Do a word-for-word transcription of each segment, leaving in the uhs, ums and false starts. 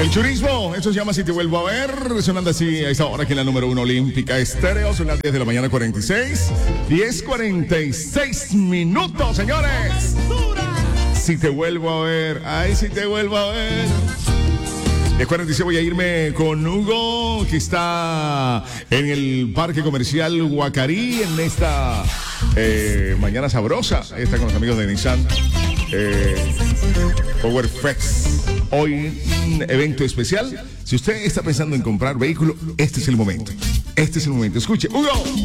El turismo, eso se llama Si Te Vuelvo a Ver, sonando así a esta hora aquí en la número uno Olímpica Estéreo, son las diez de la mañana cuarenta y seis, diez cuarenta y seis minutos, señores. Si te vuelvo a ver, ay, si te vuelvo a ver. diez cuarenta y seis voy a irme con Hugo, que está en el Parque Comercial Guacarí en esta eh, mañana sabrosa. Está con los amigos de Nissan. Eh, Power Fest. Hoy un evento especial. Si usted está pensando en comprar vehículo, este es el momento. Este es el momento. Escuche, Hugo.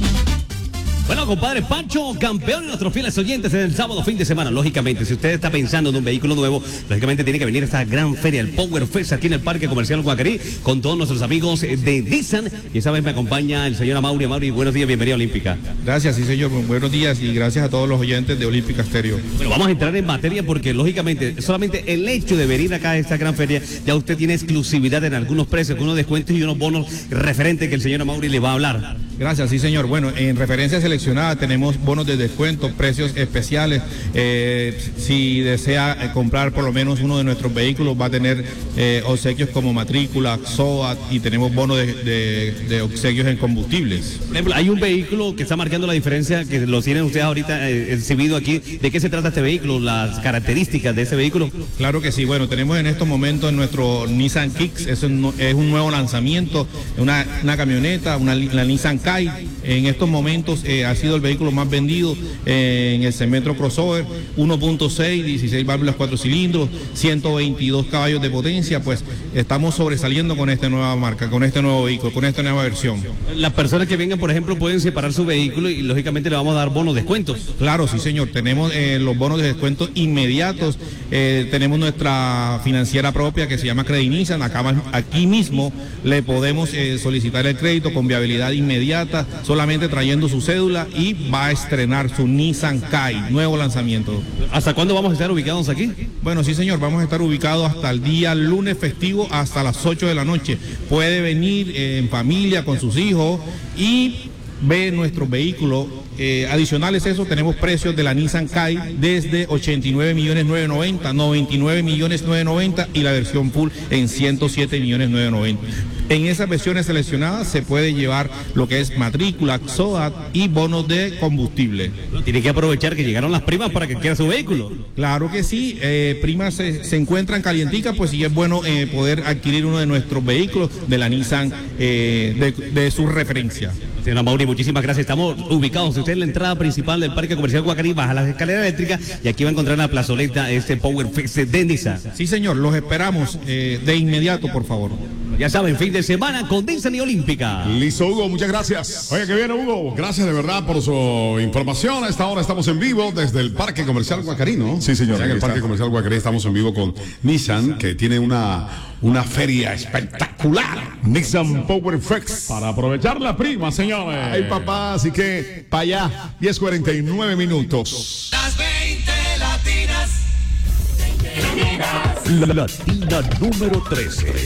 Bueno, compadre Pancho, campeón de nuestros fieles oyentes en el sábado fin de semana. Lógicamente, si usted está pensando en un vehículo nuevo, lógicamente tiene que venir a esta gran feria, el Power Fest, aquí en el Parque Comercial Guacarí, con todos nuestros amigos de Nissan. Y esta vez me acompaña el señor Amaury. Amaury, buenos días, bienvenido a Olímpica. Gracias, sí señor, buenos días y gracias a todos los oyentes de Olímpica Estéreo. Bueno, vamos a entrar en materia porque, lógicamente, solamente el hecho de venir acá a esta gran feria, ya usted tiene exclusividad en algunos precios, con unos descuentos y unos bonos referentes que el señor Amaury le va a hablar. Gracias, sí señor. Bueno, en referencia seleccionada tenemos bonos de descuento, precios especiales. Eh, si desea eh, comprar por lo menos uno de nuestros vehículos, va a tener eh, obsequios como matrícula, S O A T y tenemos bonos de, de, de obsequios en combustibles. Por ejemplo, hay un vehículo que está marcando la diferencia, que lo tienen ustedes ahorita eh, exhibido aquí. ¿De qué se trata este vehículo? Las características de ese vehículo. Claro que sí. Bueno, tenemos en estos momentos en nuestro Nissan Kicks, es un, es un nuevo lanzamiento, una, una camioneta, una, la Nissan Kai. En estos momentos eh, ha sido el vehículo más vendido eh, en el segmento crossover, uno punto seis, dieciséis válvulas, cuatro cilindros, ciento veintidós caballos de potencia. Pues estamos sobresaliendo con esta nueva marca, con este nuevo vehículo, con esta nueva versión. Las personas que vengan, por ejemplo, pueden separar su vehículo y lógicamente le vamos a dar bonos, descuentos. Claro, sí señor, tenemos eh, los bonos de descuento inmediatos, eh, tenemos nuestra financiera propia que se llama Credit Nissan. Acá, aquí mismo le podemos eh, solicitar el crédito con viabilidad inmediata, solamente trayendo su cédula, y va a estrenar su Nissan Kai, nuevo lanzamiento. ¿Hasta cuándo vamos a estar ubicados aquí? Bueno, sí señor, vamos a estar ubicados hasta el día lunes festivo, hasta las ocho de la noche. Puede venir eh, en familia, con sus hijos, y ve nuestro vehículo. Eh, adicionales a eso, tenemos precios de la Nissan Kai desde ochenta y nueve millones novecientos noventa, noventa y nueve millones novecientos noventa y la versión full en ciento siete millones novecientos noventa. En esas versiones seleccionadas se puede llevar lo que es matrícula, S O A T y bonos de combustible. Tiene que aprovechar que llegaron las primas para que quiera su vehículo. Claro que sí, eh, primas se, se encuentran calienticas, pues sí es bueno eh, poder adquirir uno de nuestros vehículos de la Nissan eh, de, de su referencia. Señora Amaury, muchísimas gracias. Estamos ubicados, usted en la entrada principal del Parque Comercial Guacarí, baja las escaleras eléctricas y aquí va a encontrar en la plazoleta este Power Fest de Nissan. Sí señor, los esperamos eh, de inmediato, por favor. Ya saben, fin de semana con Nissan y Olímpica. Listo, Hugo, muchas gracias. Oye, que viene, Hugo. Gracias de verdad por su información. A esta hora estamos en vivo desde el Parque Comercial Guacarí, ¿no? Sí, señor. Ya en el Parque Comercial Guacarí estamos en vivo con Nissan, que tiene una, una feria espectacular. Nissan Power Fest. Para aprovechar la prima, señores. Ay, papá, así que para allá, diez cuarenta y nueve minutos. Las veinte latinas. Latina número trece.